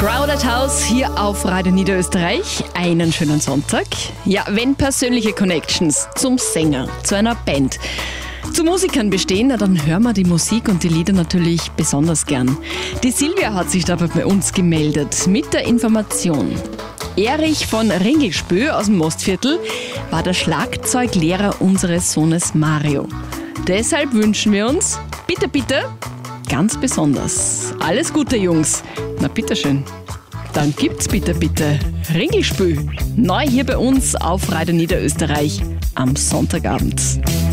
Crowded House hier auf Radio Niederösterreich. Einen schönen Sonntag. Ja, wenn persönliche Connections zum Sänger, zu einer Band, zu Musikern bestehen, dann hören wir die Musik und die Lieder natürlich besonders gern. Die Silvia hat sich dabei bei uns gemeldet mit der Information. Erich von Ringelspö aus dem Mostviertel war der Schlagzeuglehrer unseres Sohnes Mario. Deshalb wünschen wir uns, bitte, ganz besonders, alles Gute, Jungs. Na bitteschön. Dann gibt's bitte Ringelspö. Neu hier bei uns auf Radio Niederösterreich am Sonntagabend.